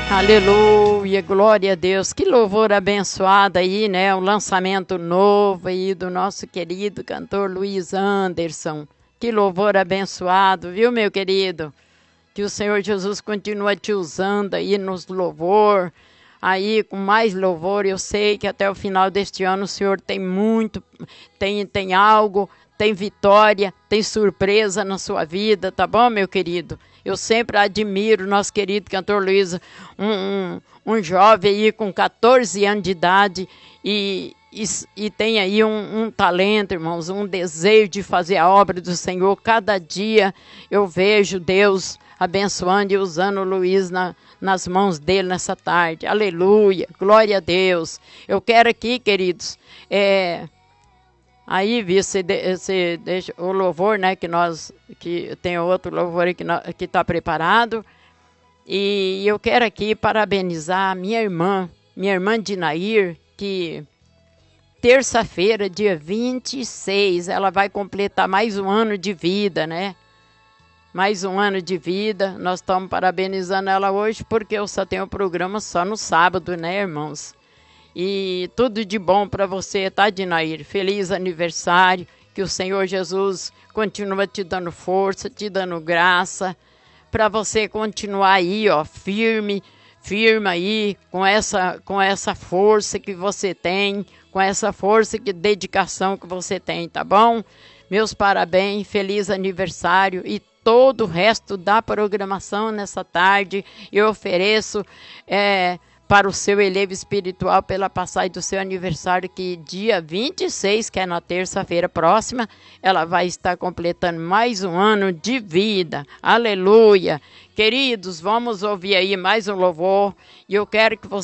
Aleluia, glória a Deus. Que louvor abençoado aí, né? Um lançamento novo aí do nosso querido cantor Luiz Anderson. Que louvor abençoado, viu, meu querido? Que o Senhor Jesus continua te usando aí nos louvor, aí com mais louvor. Eu sei que até o final deste ano o Senhor tem muito, tem algo, tem vitória, tem surpresa na sua vida, tá bom, meu querido? Eu sempre admiro o nosso querido cantor Luiz, um jovem aí com 14 anos de idade e tem aí um talento, irmãos, um desejo de fazer a obra do Senhor. Cada dia eu vejo Deus abençoando e usando o Luiz nas mãos dele nessa tarde. Aleluia, glória a Deus. Eu quero aqui, queridos, aí, você deixa o louvor, né, que tem outro louvor aí que está preparado. E eu quero aqui parabenizar a minha irmã Dinair, que terça-feira, dia 26, ela vai completar mais um ano de vida, né? Mais um ano de vida. Nós estamos parabenizando ela hoje porque eu só tenho o programa só no sábado, né, irmãos? E tudo de bom para você, tá, Dinair? Feliz aniversário, que o Senhor Jesus continua te dando força, te dando graça, para você continuar aí, ó, firme aí, com essa força que você tem, com essa força e dedicação que você tem, tá bom? Meus parabéns, feliz aniversário e todo o resto da programação nessa tarde eu ofereço para o seu elevo espiritual pela passagem do seu aniversário, que dia 26, que é na terça-feira próxima, ela vai estar completando mais um ano de vida. Aleluia! Queridos, vamos ouvir aí mais um louvor e eu quero que você